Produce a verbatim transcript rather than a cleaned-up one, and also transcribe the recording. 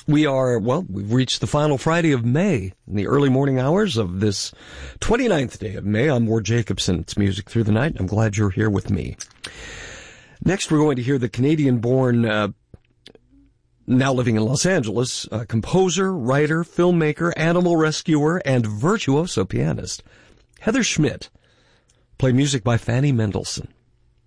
We are, well, we've reached the final Friday of May in the early morning hours of this twenty-ninth day of May. I'm Ward Jacobson. It's Music Through the Night. I'm glad you're here with me. Next, we're going to hear the Canadian-born, uh, now living in Los Angeles, uh, composer, writer, filmmaker, animal rescuer, and virtuoso pianist, Heather Schmidt, play music by Fanny Mendelssohn.